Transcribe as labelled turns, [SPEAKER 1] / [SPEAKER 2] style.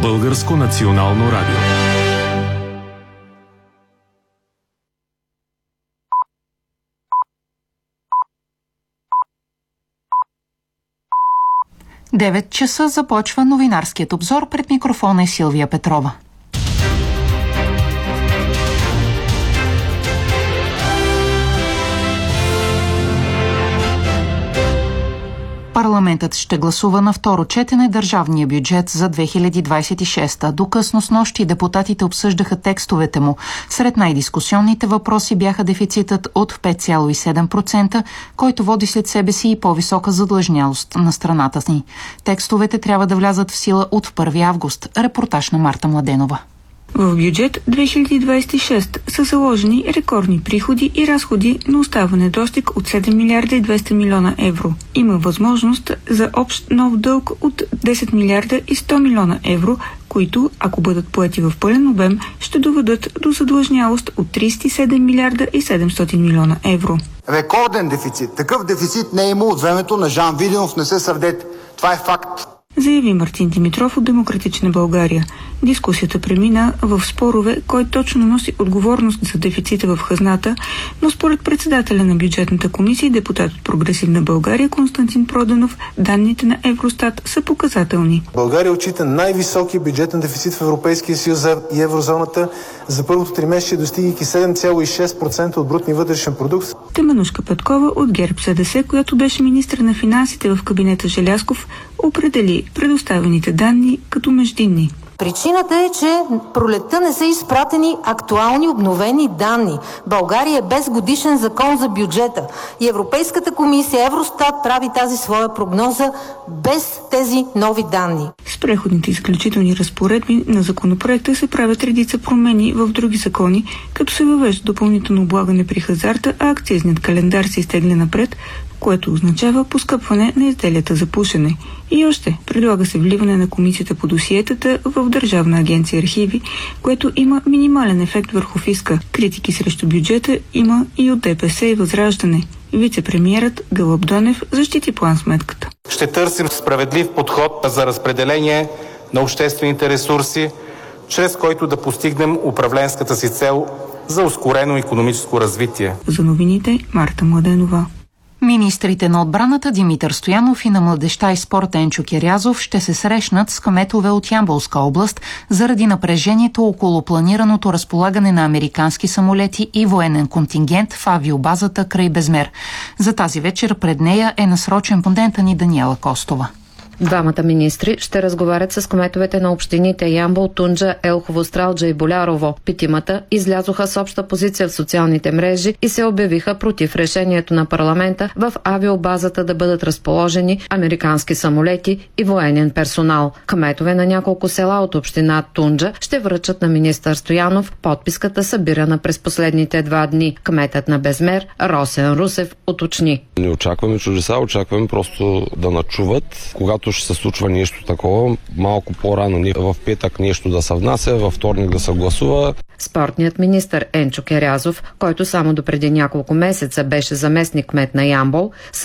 [SPEAKER 1] Българско национално радио.
[SPEAKER 2] Девет часа започва новинарският обзор. Пред микрофона е Силвия Петрова. Парламентът ще гласува на второ четене държавния бюджет за 2026. До късно снощи депутатите обсъждаха текстовете му. Сред най-дискусионните въпроси бяха дефицитът от 5,7%, който води след себе си и по-висока задлъжнялост на страната ни. Текстовете трябва да влязат в сила от 1 август. Репортаж на Марта Младенова.
[SPEAKER 3] В бюджет 2026 са заложени рекордни приходи и разходи, но остава недостиг от 7 милиарда и 200 милиона евро. Има възможност за общ нов дълг от 10 милиарда и 100 милиона евро, които, ако бъдат поети в пълен обем, ще доведат до задлъжнялост от 37 милиарда и 700 милиона евро.
[SPEAKER 4] Рекорден дефицит. Такъв дефицит не е имал от времето на Жан Виденов, не се сърдете. Това е факт.
[SPEAKER 3] Заяви Мартин Димитров от Демократична България. Дискусията премина в спорове, кой точно носи отговорност за дефицита в хазната, но според председателя на бюджетната комисия и депутат от Прогресивна България Константин Проданов, данните на Евростат са показателни.
[SPEAKER 5] България отчита най-високи бюджетен дефицит в Европейския съюз и еврозоната за първото тримесечие, достигайки 7,6% от брутния вътрешен продукт.
[SPEAKER 3] Теменушка Петкова от ГЕРБ-СДС, която беше министър на финансите в кабинета Желязков, определи предоставените данни като междинни.
[SPEAKER 6] Причината е, че пролетта не са изпратени актуални обновени данни. България е без годишен закон за бюджета. И Европейската комисия, Евростат прави тази своя прогноза без тези нови данни.
[SPEAKER 3] С преходните изключителни разпоредби на законопроекта се правят редица промени в други закони, като се въвежда допълнително облагане при хазарта, а акцизният календар се изтегля напред, което означава поскъпване на изделията за пушене. И още, предлага се вливане на комисията по досиетата в Държавна агенция архиви, което има минимален ефект върху фиска. Критики срещу бюджета има и от ДПС и Възраждане. Вице-премиерът Гълъб Донев защити план-сметката.
[SPEAKER 7] Ще търсим справедлив подход за разпределение на обществените ресурси, чрез който да постигнем управленската си цел за ускорено икономическо развитие.
[SPEAKER 3] За новините Марта Младенова.
[SPEAKER 2] Министрите на отбраната Димитър Стоянов и на младежта и спорта Енчо Кирязов ще се срещнат с кметове от Ямболска област заради напрежението около планираното разполагане на американски самолети и военен контингент в авиобазата край Безмер. За тази вечер пред нея е насрочен кореспондентът ни Даниела Костова.
[SPEAKER 8] Двамата министри ще разговарят с кметовете на общините Ямбол, Тунджа, Елхово, Стралджа и Болярово. Петимата излязоха с обща позиция в социалните мрежи и се обявиха против решението на парламента в авиобазата да бъдат разположени американски самолети и военен персонал. Кметове на няколко села от община Тунджа ще връчат на министър Стоянов подписката, събирана през последните 2 дни. Кметът на Безмер Росен Русев уточни.
[SPEAKER 9] Не очакваме чудеса, очакваме просто да начуват. Когато ще се случва нещо такова, малко по-рано, в петък нещо да се внася, във вторник да се гласува.
[SPEAKER 8] Спортният министър Енчо Кирязов, който само допреди няколко месеца беше заместник кмет на Ямбол,